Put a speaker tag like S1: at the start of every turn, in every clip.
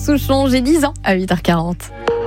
S1: Souchon, j'ai 10 ans à 8h40.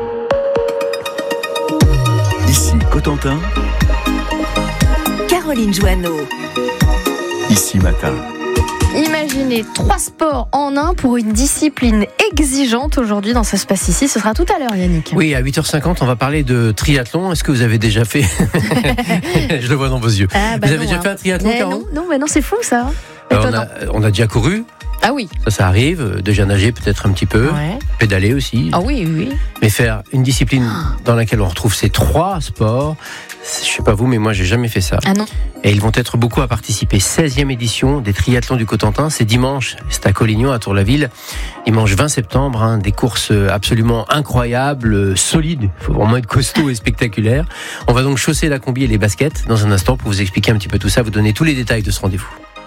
S2: Ici Cotentin.
S3: Caroline Joanneau.
S2: Ici Matin.
S1: Imaginez 3 sports en un pour une discipline exigeante aujourd'hui dans Ça se passe ici. Ce sera tout à l'heure, Yannick.
S4: Oui, à 8h50, on va parler de triathlon. Est-ce que vous avez déjà fait Je le vois dans vos yeux. Vous avez déjà fait un triathlon, Caro ?
S1: Non, c'est fou ça.
S4: On a déjà couru.
S1: Ah oui.
S4: Ça arrive. Déjà nager peut-être un petit peu.
S1: Ouais.
S4: Pédaler aussi.
S1: Ah oui.
S4: Mais faire une discipline dans laquelle on retrouve ces 3 sports, je sais pas vous, mais moi j'ai jamais fait ça.
S1: Ah non.
S4: Et ils vont être beaucoup à participer. 16e édition des triathlons du Cotentin. C'est dimanche. C'est à Collignon, à Tour-la-Ville. Dimanche 20 septembre. Des courses absolument incroyables, solides. Il faut vraiment être costaud et spectaculaire. On va donc chausser la combi et les baskets dans un instant pour vous expliquer un petit peu tout ça, vous donner tous les détails de ce rendez-vous.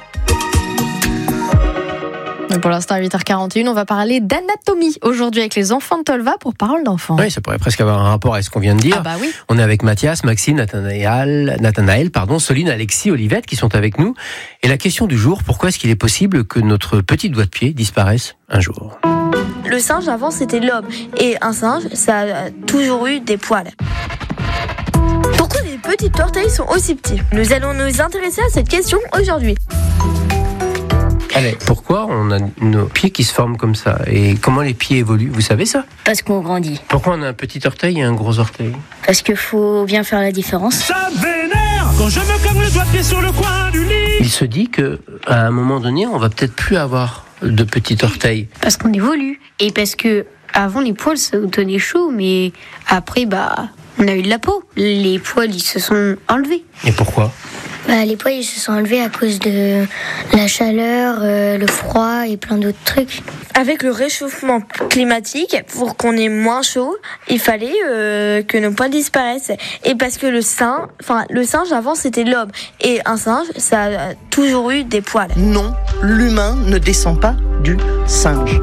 S1: Pour l'instant, à 8h41, on va parler d'anatomie aujourd'hui avec les enfants de Tolva pour Parole d'enfants.
S4: Oui, ça pourrait presque avoir un rapport avec ce qu'on vient de dire.
S1: Ah bah oui.
S4: On est avec Mathias, Maxime, Nathanaël, Soline, Alexis, Olivette qui sont avec nous. Et la question du jour, pourquoi est-ce qu'il est possible que notre petit doigt de pied disparaisse un jour ?
S5: Le singe avant c'était l'homme et un singe ça a toujours eu des poils. Pourquoi les petites orteils sont aussi petits ? Nous allons nous intéresser à cette question aujourd'hui.
S4: Allez, pourquoi on a nos pieds qui se forment comme ça ? Et comment les pieds évoluent ? Vous savez ça ?
S6: Parce qu'on grandit.
S4: Pourquoi on a un petit orteil et un gros orteil ?
S6: Parce qu'il faut bien faire la différence.
S7: Ça vénère quand je me cogne le doigt de pied sur le coin du lit.
S4: Il se dit qu'à un moment donné, on va peut-être plus avoir de petit orteil.
S8: Parce qu'on évolue. Et parce que avant les poils ça nous tenait chaud, mais après on a eu de la peau. Les poils ils se sont enlevés.
S4: Et pourquoi ?
S9: Les poils ils se sont enlevés à cause de la chaleur, le froid et plein d'autres trucs.
S5: Avec le réchauffement climatique, pour qu'on ait moins chaud, il fallait que nos poils disparaissent. Et parce que le singe avant c'était l'homme et un singe ça a toujours eu des poils.
S10: Non, l'humain ne descend pas du singe.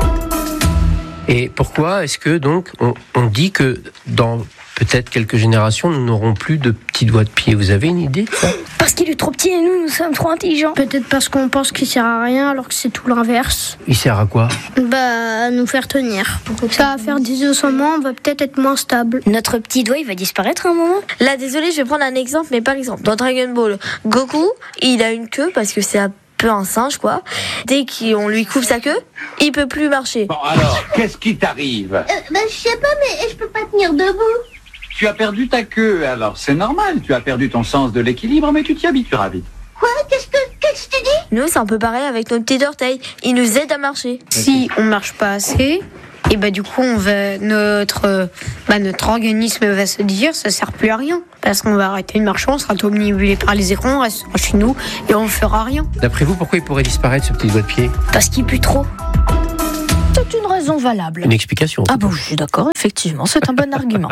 S4: Et pourquoi est-ce que donc on dit que dans peut-être quelques générations, nous n'aurons plus de petits doigts de pied. Vous avez une idée de ça ?
S9: Parce qu'il est trop petit et nous sommes trop intelligents.
S8: Peut-être parce qu'on pense qu'il sert à rien alors que c'est tout l'inverse.
S4: Il sert à quoi ?
S8: À nous faire tenir. Ça va faire des ossements, on va peut-être être moins stable.
S6: Notre petit doigt, il va disparaître à un moment ?
S5: Là, désolé, je vais prendre un exemple, mais par exemple, dans Dragon Ball, Goku, il a une queue parce que c'est un peu un singe, quoi. Dès qu'on lui coupe sa queue, il peut plus marcher.
S11: Bon, alors, qu'est-ce qui t'arrive ?
S9: Je sais pas, mais je peux pas tenir debout.
S11: Tu as perdu ta queue, alors c'est normal, tu as perdu ton sens de l'équilibre, mais tu t'y habitueras vite.
S9: Quoi ? Qu'est-ce que tu dis ?
S5: Nous, c'est un peu pareil avec nos petits orteils. Ils nous aident à marcher.
S8: Si on marche pas assez, et du coup, notre organisme va se dire, ça sert plus à rien. Parce qu'on va arrêter de marcher, on sera omnibulé par les écrans, on restera chez nous et on fera rien.
S4: D'après vous, pourquoi il pourrait disparaître ce petit doigt de pied ?
S8: Parce qu'il pue trop.
S1: C'est une raison valable.
S4: Une explication.
S1: Ah bon, je suis d'accord, effectivement, c'est un bon argument.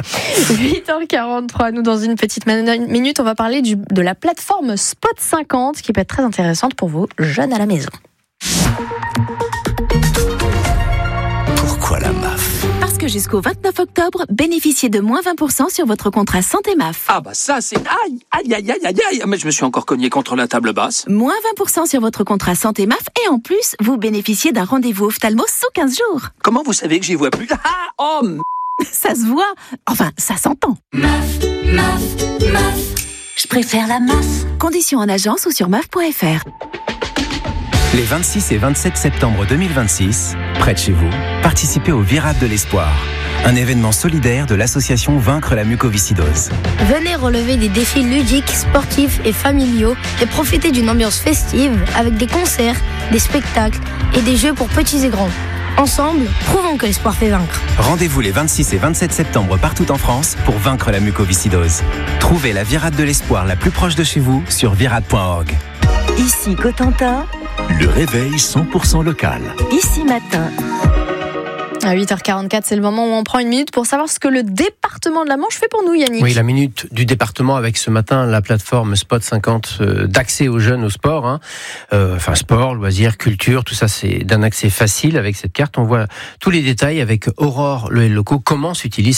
S1: 8h43, nous dans une petite minute, on va parler de la plateforme Spot50 qui peut être très intéressante pour vos jeunes à la maison.
S2: Pourquoi la MAF ?
S3: Parce que jusqu'au 29 octobre, bénéficiez de moins 20% sur votre contrat santé MAF.
S7: Ah bah ça c'est... Aïe, mais je me suis encore cogné contre la table basse.
S3: Moins 20% sur votre contrat santé MAF et en plus, vous bénéficiez d'un rendez-vous ophtalmo sous 15 jours.
S7: Comment vous savez que j'y vois plus ?
S3: Ça se voit, enfin ça s'entend.
S12: MAF, je préfère la MAF.
S3: Conditions en agence ou sur MAF.fr.
S2: Les 26 et 27 septembre 2026, près de chez vous, participez au Virade de l'Espoir, un événement solidaire de l'association Vaincre la mucoviscidose.
S9: Venez relever des défis ludiques, sportifs et familiaux et profiter d'une ambiance festive avec des concerts, des spectacles et des jeux pour petits et grands. Ensemble, prouvons que l'espoir fait vaincre.
S2: Rendez-vous les 26 et 27 septembre partout en France pour vaincre la mucoviscidose. Trouvez la Virade de l'Espoir la plus proche de chez vous sur virade.org.
S3: Ici Cotentin.
S2: Le réveil 100% local.
S3: Ici Matin.
S1: À 8h44, c'est le moment où on prend une minute pour savoir ce que le département de la Manche fait pour nous, Yannick.
S4: Oui, la minute du département avec ce matin la plateforme Spot50 d'accès aux jeunes au sport. Sport, loisirs, culture, tout ça c'est d'un accès facile avec cette carte. On voit tous les détails avec Aurore Loco. Comment s'utilise cette plateforme ?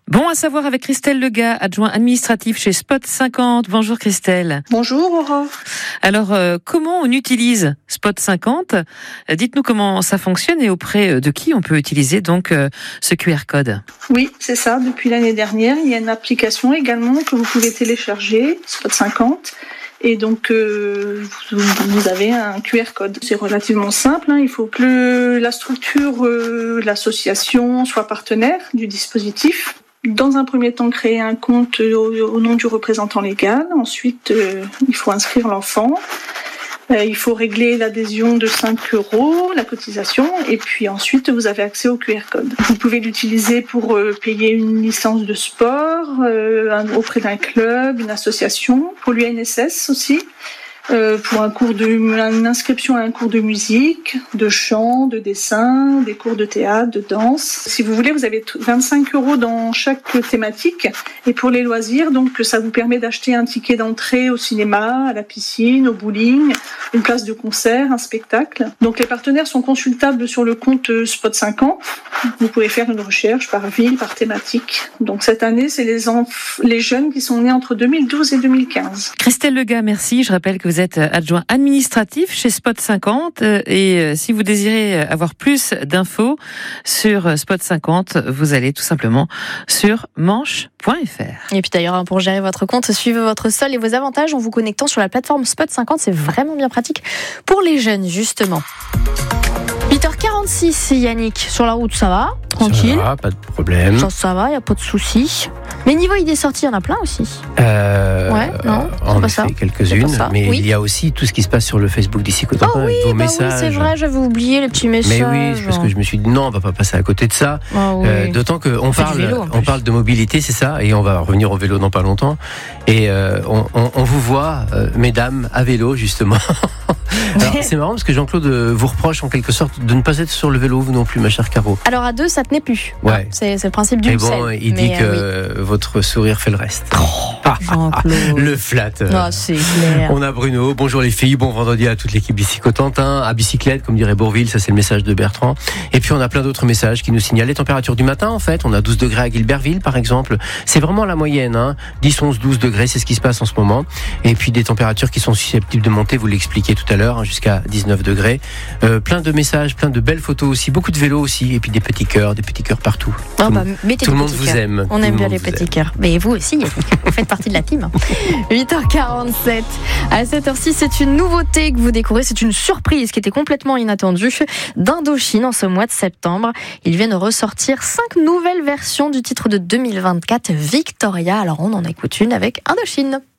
S12: Bon à savoir avec Christelle Lega, adjoint administratif chez Spot 50. Bonjour Christelle.
S13: Bonjour Aurore.
S12: Alors, comment on utilise Spot 50 ? Dites-nous comment ça fonctionne et auprès de qui on peut utiliser donc ce QR code.
S13: Oui, c'est ça. Depuis l'année dernière, il y a une application également que vous pouvez télécharger, Spot 50. Et donc, vous avez un QR code. C'est relativement simple. Il faut que la structure, l'association soit partenaire du dispositif. Dans un premier temps, créer un compte au nom du représentant légal. Ensuite, il faut inscrire l'enfant. Il faut régler l'adhésion de 5 €, la cotisation, et puis ensuite vous avez accès au QR code. Vous pouvez l'utiliser pour payer une licence de sport auprès d'un club, une association, pour l'UNSS aussi, pour une inscription à un cours de musique, de chant, de dessin, des cours de théâtre, de danse. Si vous voulez, vous avez 25 € dans chaque thématique. Et pour les loisirs, donc ça vous permet d'acheter un ticket d'entrée au cinéma, à la piscine, au bowling, une place de concert, un spectacle. Donc les partenaires sont consultables sur le compte Spot 50. Vous pouvez faire une recherche par ville, par thématique. Donc cette année, c'est les jeunes qui sont nés entre 2012 et 2015.
S12: Christelle Lega, merci. Je rappelle que vous êtes adjoint administratif chez Spot 50 et si vous désirez avoir plus d'infos sur Spot 50, vous allez tout simplement sur manche.fr.
S1: Et puis d'ailleurs, pour gérer votre compte, suivez votre solde et vos avantages en vous connectant sur la plateforme Spot 50. C'est vraiment bien pratique pour les jeunes, justement. 8h46, Yannick. Sur la route, ça va ? Tranquille.
S4: Ça va, pas de problème.
S1: Ça va, il n'y a pas de soucis. Mais niveau idées sorties, il y en a plein aussi.
S12: Ouais,
S1: non,
S4: en effet, quelques-unes. Mais oui. Il y a aussi tout ce qui se passe sur le Facebook d'Ici Cotentin, avec vos messages.
S1: Oui, c'est vrai, j'avais oublié les petits messages.
S4: Mais oui, c'est parce que je me suis dit non, on va pas passer à côté de ça. D'autant qu'on parle de mobilité, c'est ça, et on va revenir au vélo dans pas longtemps. Et on vous voit, mesdames, à vélo, justement. Alors, c'est marrant parce que Jean-Claude vous reproche en quelque sorte de ne pas être sur le vélo, vous non plus, ma chère Caro.
S1: Alors à deux, ça tenait plus.
S4: Ouais.
S1: C'est le principe du sel.
S4: Bon, il dit que votre sourire fait le reste. Le flat.
S1: C'est clair.
S4: On a Bruno. Bonjour les filles. Bon vendredi à toute l'équipe d'ici Cotentin. À bicyclette, comme dirait Bourville. Ça, c'est le message de Bertrand. Et puis, on a plein d'autres messages qui nous signalent les températures du matin, en fait. On a 12 degrés à Guilberville, par exemple. C'est vraiment la moyenne, 10, 11, 12 degrés. C'est ce qui se passe en ce moment. Et puis, des températures qui sont susceptibles de monter. Vous l'expliquiez tout à l'heure, jusqu'à 19 degrés. Plein de messages, plein de belles photos aussi. Beaucoup de vélos aussi. Et puis, des petits cœurs partout. Tout le monde vous aime.
S1: On aime bien les petits cœurs. Mais vous aussi, vous faites partie de la team. 8h47. À cette heure-ci, c'est une nouveauté que vous découvrez. C'est une surprise qui était complètement inattendue d'Indochine en ce mois de septembre. Ils viennent ressortir 5 nouvelles versions du titre de 2024, Victoria. Alors, on en écoute une avec Indochine.